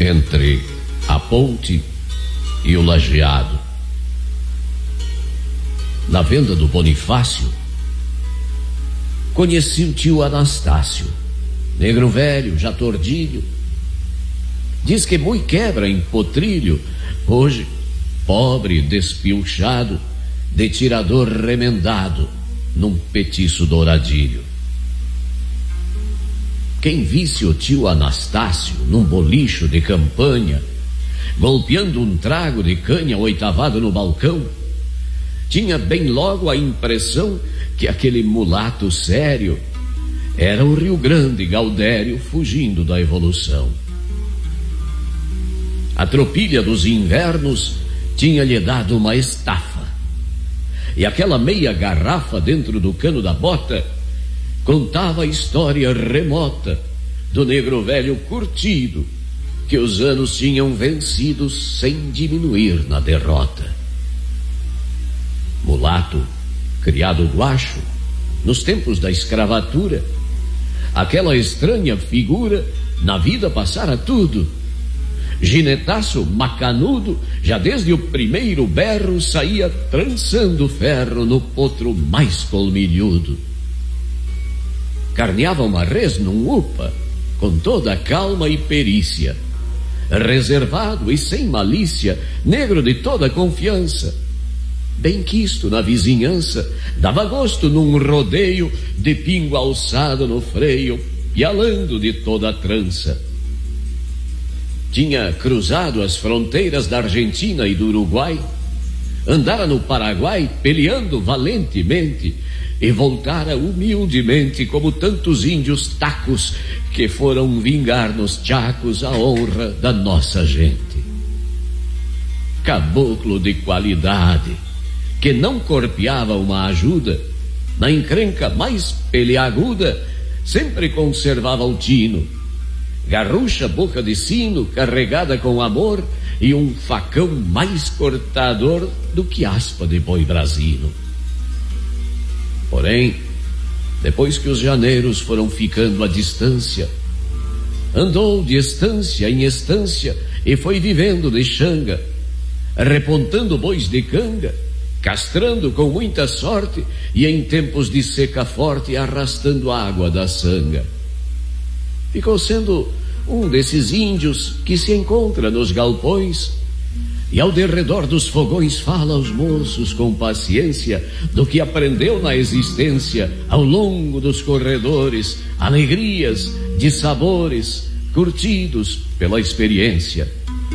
entre a ponte e o lajeado. Na venda do Bonifácio, conheci o tio Anastácio, negro velho, já tordilho. Diz que mui quebra em potrilho, hoje, pobre, despilchado, de tirador remendado, num petiço douradilho. Quem visse o tio Anastácio num bolicho de campanha, golpeando um trago de canha oitavado no balcão, tinha bem logo a impressão que aquele mulato sério era o Rio Grande Gaudério fugindo da evolução. A tropilha dos invernos tinha-lhe dado uma estafa, e aquela meia garrafa dentro do cano da bota contava a história remota do negro velho curtido que os anos tinham vencido sem diminuir na derrota. Mulato, criado guacho, nos tempos da escravatura, aquela estranha figura na vida passara tudo. Ginetaço macanudo, já desde o primeiro berro saía trançando ferro no potro mais colmilhudo. Carneava uma res num upa, com toda a calma e perícia, reservado e sem malícia, negro de toda confiança, bem quisto na vizinhança, dava gosto num rodeio de pingo alçado no freio, pialando de toda a trança. Tinha cruzado as fronteiras da Argentina e do Uruguai, andara no Paraguai peleando valentemente e voltara humildemente como tantos índios tacos que foram vingar nos chacos a honra da nossa gente. Caboclo de qualidade, que não corpeava uma ajuda, na encrenca mais peleaguda, sempre conservava o tino, garrucha boca de sino carregada com amor e um facão mais cortador do que aspa de boi brasino. Porém, depois que os janeiros foram ficando à distância, andou de estância em estância e foi vivendo de xanga, repontando bois de canga, castrando com muita sorte e em tempos de seca forte arrastando água da sanga. Ficou sendo um desses índios que se encontra nos galpões e ao derredor dos fogões fala aos moços com paciência do que aprendeu na existência ao longo dos corredores, alegrias de sabores curtidos pela experiência.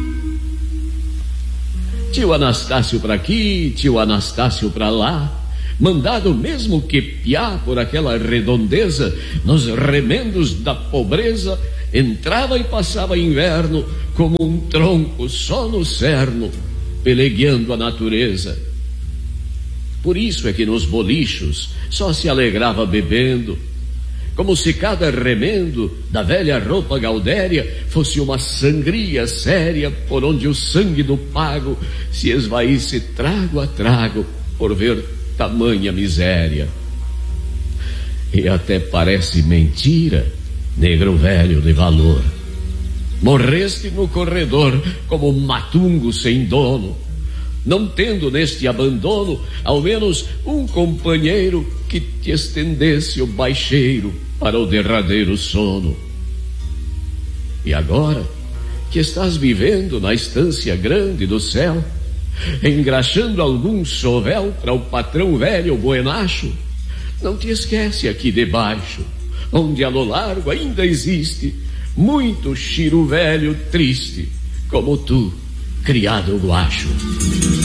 Tio Anastácio para aqui, tio Anastácio para lá, mandado mesmo que piá por aquela redondeza, nos remendos da pobreza, entrava e passava inverno como um tronco só no cerno, pelegueando a natureza. Por isso é que nos bolichos só se alegrava bebendo, como se cada remendo da velha roupa gaudéria fosse uma sangria séria, por onde o sangue do pago se esvaísse trago a trago por ver tamanha miséria. E até parece mentira, negro velho de valor, morreste no corredor como matungo sem dono, não tendo neste abandono ao menos um companheiro que te estendesse o baixeiro para o derradeiro sono. E agora que estás vivendo na estância grande do céu, engraxando algum sovel para o patrão velho buenacho, não te esquece aqui debaixo, onde a lo largo ainda existe muito chiro velho triste, como tu, criado guacho.